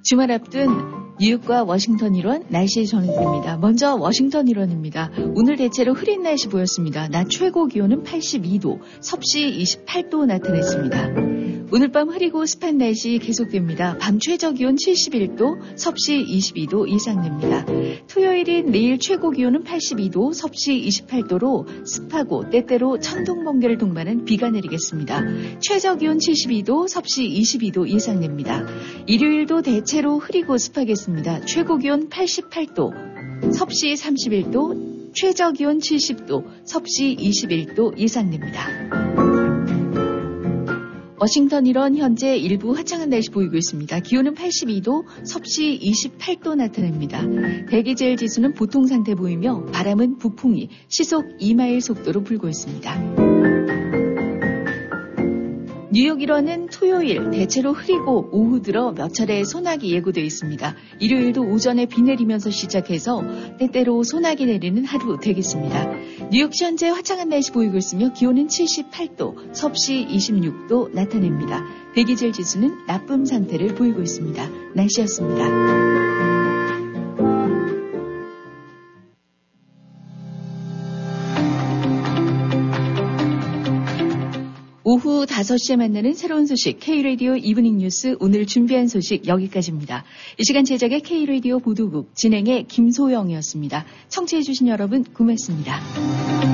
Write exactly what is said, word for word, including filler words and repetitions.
주말 앞둔 뉴욕과 워싱턴 일원 날씨 전해드립니다. 먼저 워싱턴 일원입니다. 오늘 대체로 흐린 날씨 보였습니다. 낮 최고 기온은 팔십이 도, 섭씨 이십팔 도 나타냈습니다. 오늘 밤 흐리고 습한 날씨 계속됩니다. 밤 최저 기온 칠십일 도, 섭씨 이십이 도 예상됩니다. 토요일인 내일 최고 기온은 팔십이 도, 섭씨 이십팔 도로 습하고 때때로 천둥 번개를 동반한 비가 내리겠습니다. 최저 기온 칠십이 도, 섭씨 이십이 도 예상됩니다. 일요일도 대체로 흐리고 습하겠습니다. 최고 기온 팔십팔 도, 섭씨 삼십일 도, 최저 기온 칠십 도, 섭씨 이십일 도 예상됩니다. 워싱턴 일원 현재 일부 화창한 날씨 보이고 있습니다. 기온은 팔십이 도, 섭씨 이십팔 도 나타납니다. 대기제일 지수는 보통 상태 보이며 바람은 북풍이 시속 이 마일 속도로 불고 있습니다. 뉴욕 일원은 토요일 대체로 흐리고 오후 들어 몇 차례 소나기 예고되어 있습니다. 일요일도 오전에 비 내리면서 시작해서 때때로 소나기 내리는 하루 되겠습니다. 뉴욕시 현재 화창한 날씨 보이고 있으며 기온은 칠십팔 도, 섭씨 이십육 도 나타냅니다. 대기질 지수는 나쁨 상태를 보이고 있습니다. 날씨였습니다. 오후 다섯 시에 만나는 새로운 소식 K-라디오 이브닝 뉴스 오늘 준비한 소식 여기까지입니다. 이 시간 제작의 K-라디오 보도국 진행의 김소영이었습니다. 청취해 주신 여러분 고맙습니다.